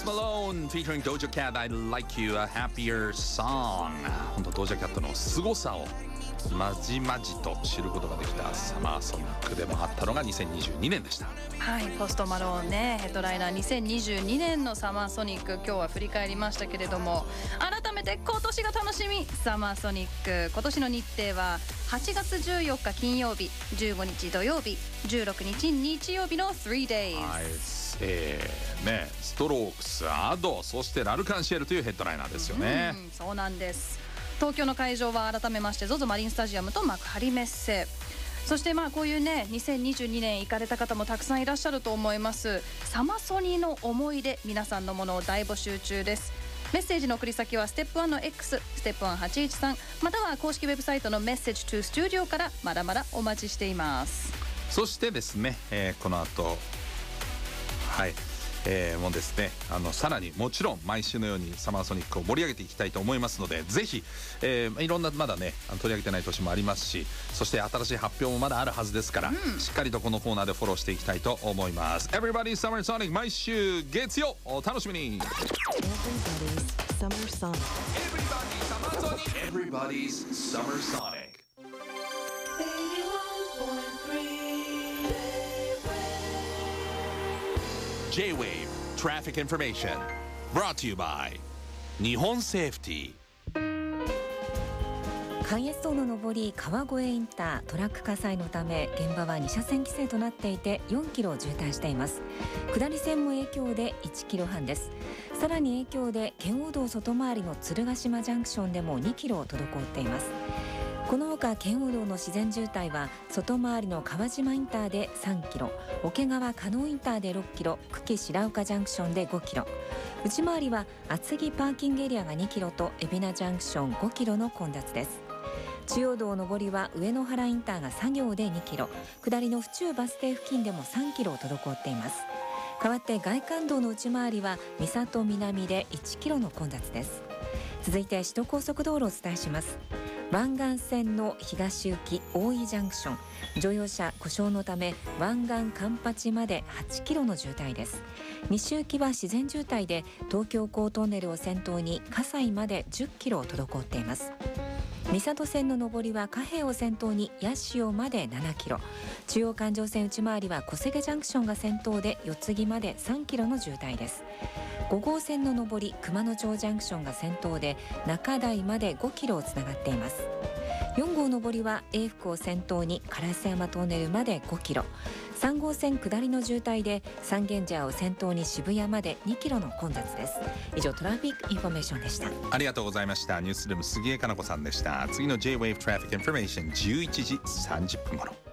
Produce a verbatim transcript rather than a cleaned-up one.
Malone featuring Doja Cat I Like You A Happier Song。 本当ドージャキャットの凄さをまじまじと知ることができたサマーソニックでもあったのがにせんにじゅうにねんでした。 はい、ポストマローンね、ヘッドライナーにせんにじゅうにねんのサマーソニック、今日は振り返りましたけれども、改めて今年が楽しみサマーソニック。今年の日程ははちがつじゅうよっか金曜日、じゅうごにち土曜日、じゅうろくにち日曜日の スリーデイズ。 はい、えーね、ストロークス、アド、そしてラルカンシエルというヘッドライナーですよね。 うん、そうなんです。東京の会場は改めまして ゾゾ マリンスタジアムと幕張メッセ。そしてまあこういうねにせんにじゅうにねん行かれた方もたくさんいらっしゃると思います。サマソニの思い出、皆さんのものを大募集中です。メッセージの送り先はステップワンの X、ステップワンはちいちさん、または公式ウェブサイトのメッセージ to Studio からまだまだお待ちしています。 そしてですね、えー、この後はいえー、もうですね、あのさらにもちろん毎週のようにサマーソニックを盛り上げていきたいと思いますので、ぜひ、えー、いろんなまだね取り上げてない年もありますし、そして新しい発表もまだあるはずですから、うん、しっかりとこのコーナーでフォローしていきたいと思います。 Everybody's Summer Sonic 毎週月曜お楽しみに。 Everybody's Summer Sonic Everybody's Summer Sonic J-Wave Traffic Information Brought to you by 日本セーフティー。 関越道の上り川越インター、トラック火災のため現場はに車線規制となっていてよんキロ渋滞しています。下り線も影響でいちキロはんです。さらに影響で圏央道外回りの鶴ヶ島ジャンクションでもにキロ滞っています。このほか圏央道の自然渋滞は外回りの川島インターでさんキロ、桶川加納インターでろっキロ、久喜白岡ジャンクションでごキロ、内回りは厚木パーキングエリアがにキロと海老名ジャンクションごキロの混雑です。中央道上りは上野原インターが作業でにキロ、下りの府中バス停付近でもさんキロ滞っています。代わって外環道の内回りは三郷南でいちキロの混雑です。続いて首都高速道路をお伝えします。湾岸線の東行き大井ジャンクション、乗用車故障のため湾岸環八まではちキロの渋滞です。西行きは自然渋滞で東京港トンネルを先頭に葛西までじゅっキロ滞っています。三郷線の上りは貨幣を先頭に八潮までななキロ、中央環状線内回りは小菅ジャンクションが先頭で四つ木までさんキロの渋滞です。ご号線の上り熊野町ジャンクションが先頭で中台までごキロをつながっています。よん号上りは永福を先頭に烏山トンネルまでごキロ、さん号線下りの渋滞で三軒茶屋を先頭に渋谷までにキロの混雑です。以上トラフィックインフォメーションでした。 ありがとうございました。ニュースルーム杉江かな子さんでした。次の J-Wave Traffic Information じゅういちじさんじゅっぷん頃。